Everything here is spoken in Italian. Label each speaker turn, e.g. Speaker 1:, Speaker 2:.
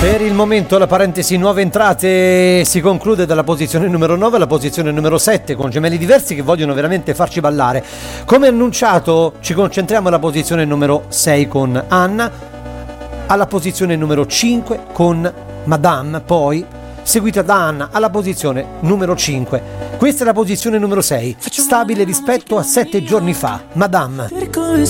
Speaker 1: Per il momento la parentesi nuove entrate si conclude dalla posizione numero 9 alla posizione numero 7 con gemelli diversi che vogliono veramente farci ballare. Come annunciato ci concentriamo alla posizione numero 6 con Anna, alla posizione numero 5 con Madame, poi seguita da Anna alla posizione numero 5. Questa è la posizione numero 6, stabile rispetto a 7 giorni fa, Madame.